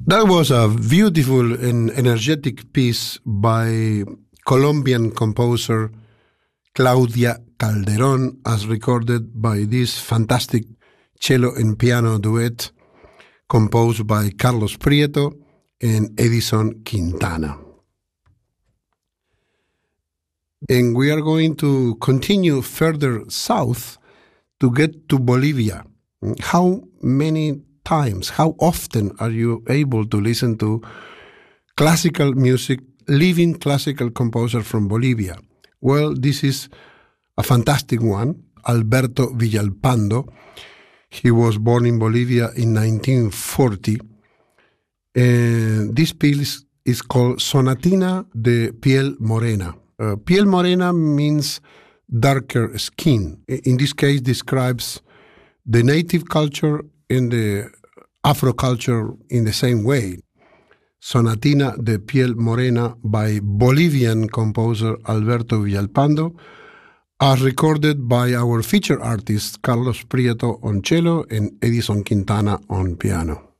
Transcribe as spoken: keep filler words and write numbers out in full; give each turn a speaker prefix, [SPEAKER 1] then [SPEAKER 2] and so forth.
[SPEAKER 1] That was a beautiful and energetic piece by Colombian composer Claudia Calderón, as recorded by this fantastic cello and piano duet composed by Carlos Prieto and Edison Quintana. And we are going to continue further south to get to Bolivia. How many times, how often are you able to listen to classical music, living classical composer from Bolivia? Well, this is a fantastic one, Alberto Villalpando. He was born in Bolivia in nineteen forty. And this piece is called Sonatina de Piel Morena. Uh, piel Morena means darker skin. In this case, describes the native culture and the Afro culture in the same way. Sonatina de Piel Morena by Bolivian composer Alberto Villalpando, as recorded by our featured artists Carlos Prieto on cello and Edison Quintana on piano.